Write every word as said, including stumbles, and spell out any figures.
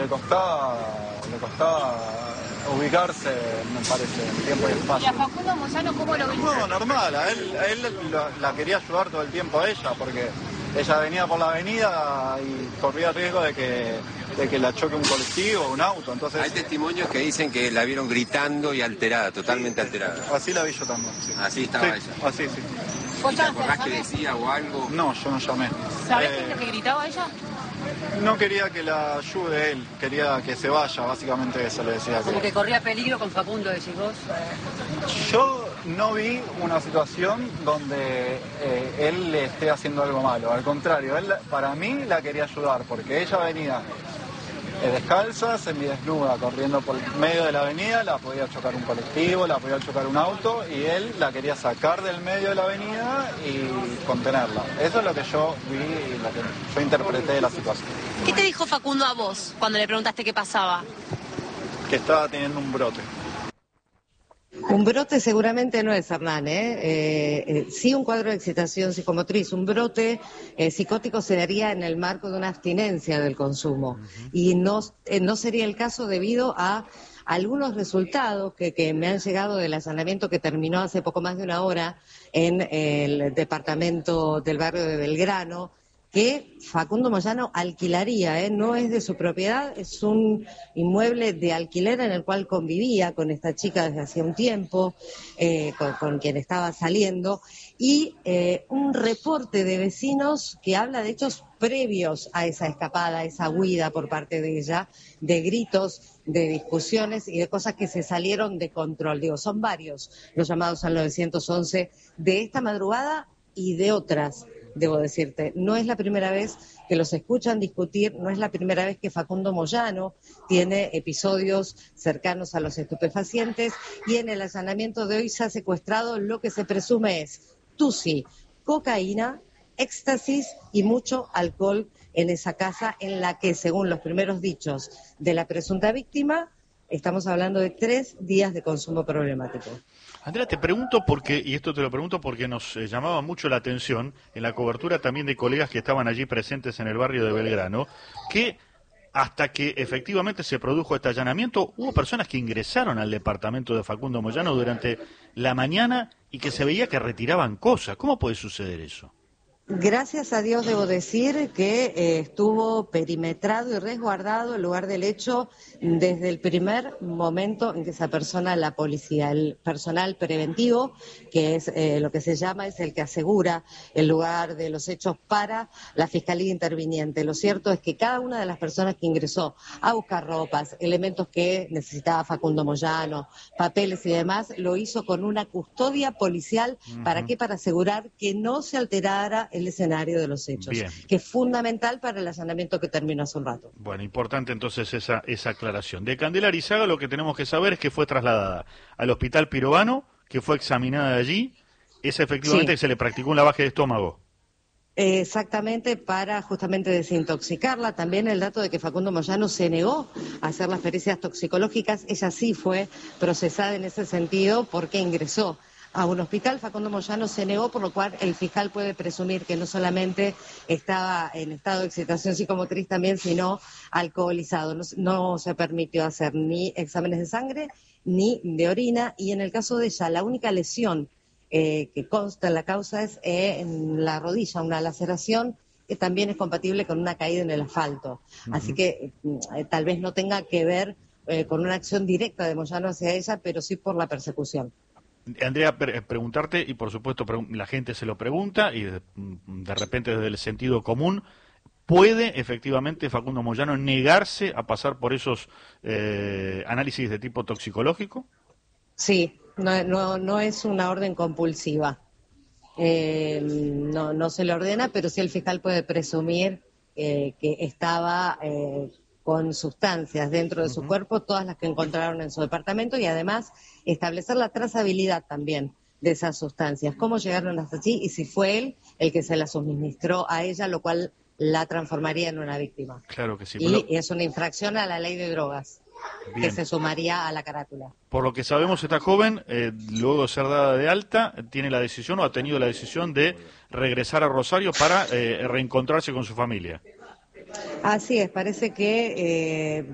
le costaba, le costaba ubicarse, me parece, en tiempo y espacio. ¿Y a Facundo Moyano cómo lo viste? No, normal, a él, a él la, la quería ayudar todo el tiempo a ella, porque ella venía por la avenida y corría riesgo de que, de que la choque un colectivo o un auto. Entonces, hay testimonios que dicen que la vieron gritando y alterada, totalmente alterada. Así la vi yo también. Sí. Así estaba sí, ella. Así, sí. ¿Y te acordás que decía o algo? No, yo no llamé. ¿Sabés eh, qué es lo que gritaba ella? No quería que la ayude él, quería que se vaya, básicamente eso le decía. Como que corría peligro con Facundo, decís vos. Yo no vi una situación donde eh, él le esté haciendo algo malo, al contrario, él para mí la quería ayudar, porque ella venía eh, descalza, semidesnuda, corriendo por medio de la avenida, la podía chocar un colectivo, la podía chocar un auto, y él la quería sacar del medio de la avenida y contenerla. Eso es lo que yo vi y lo que yo interpreté de la situación. ¿Qué te dijo Facundo a vos cuando le preguntaste qué pasaba? Que estaba teniendo un brote. Un brote seguramente no es, Hernán, ¿eh? Eh, eh, sí un cuadro de excitación psicomotriz. Un brote eh, psicótico se daría en el marco de una abstinencia del consumo. Uh-huh. Y no, eh, no sería el caso debido a algunos resultados que, que me han llegado del allanamiento que terminó hace poco más de una hora en el departamento del barrio de Belgrano, que Facundo Moyano alquilaría, ¿eh? No es de su propiedad, es un inmueble de alquiler en el cual convivía con esta chica desde hacía un tiempo, eh, con, con quien estaba saliendo, y eh, un reporte de vecinos que habla de hechos previos a esa escapada, a esa huida por parte de ella, de gritos, de discusiones y de cosas que se salieron de control. Digo, son varios los llamados al nueve once de esta madrugada y de otras. Debo decirte, no es la primera vez que los escuchan discutir, no es la primera vez que Facundo Moyano tiene episodios cercanos a los estupefacientes, y en el allanamiento de hoy se ha secuestrado lo que se presume es tusi, cocaína, éxtasis y mucho alcohol en esa casa en la que, según los primeros dichos de la presunta víctima, estamos hablando de tres días de consumo problemático. Andrea, te pregunto porque, y esto te lo pregunto porque nos eh, llamaba mucho la atención en la cobertura también de colegas que estaban allí presentes en el barrio de Belgrano, que hasta que efectivamente se produjo este allanamiento, hubo personas que ingresaron al departamento de Facundo Moyano durante la mañana y que se veía que retiraban cosas. ¿Cómo puede suceder eso? Gracias a Dios debo decir que eh, estuvo perimetrado y resguardado el lugar del hecho desde el primer momento en que se apersona la policía. El personal preventivo, que es eh, lo que se llama, es el que asegura el lugar de los hechos para la Fiscalía Interviniente. Lo cierto es que cada una de las personas que ingresó a buscar ropas, elementos que necesitaba Facundo Moyano, papeles y demás, lo hizo con una custodia policial. Uh-huh. ¿Para qué? Para asegurar que no se alterara el escenario de los hechos, bien, que es fundamental para el allanamiento que terminó hace un rato. Bueno, importante entonces esa, esa aclaración. De Candela Arizaga lo que tenemos que saber es que fue trasladada al Hospital Pirovano, que fue examinada allí, es efectivamente sí, que se le practicó un lavaje de estómago. Exactamente, para justamente desintoxicarla. También el dato de que Facundo Moyano se negó a hacer las pericias toxicológicas, ella sí fue procesada en ese sentido porque ingresó a un hospital. Facundo Moyano se negó, por lo cual el fiscal puede presumir que no solamente estaba en estado de excitación psicomotriz también, sino alcoholizado. No, no se permitió hacer ni exámenes de sangre ni de orina, y en el caso de ella, la única lesión eh, que consta en la causa es eh, en la rodilla, una laceración que también es compatible con una caída en el asfalto. Uh-huh. Así que eh, tal vez no tenga que ver eh, con una acción directa de Moyano hacia ella, pero sí por la persecución. Andrea, pre preguntarte, y por supuesto la gente se lo pregunta, y de, de repente desde el sentido común, ¿puede efectivamente Facundo Moyano negarse a pasar por esos eh, análisis de tipo toxicológico? Sí, no, no, no es una orden compulsiva. Eh, no, no se le ordena, pero sí el fiscal puede presumir eh, que estaba eh, con sustancias dentro de su uh-huh. cuerpo, todas las que encontraron en su departamento, y además establecer la trazabilidad también de esas sustancias, cómo llegaron hasta allí y si fue él el que se las suministró a ella, lo cual la transformaría en una víctima. Claro que sí. Y lo... es una infracción a la ley de drogas. Bien. Que se sumaría a la carátula. Por lo que sabemos, esta joven, eh, luego de ser dada de alta, tiene la decisión o ha tenido la decisión de regresar a Rosario para eh, reencontrarse con su familia. Así es, parece que... Eh,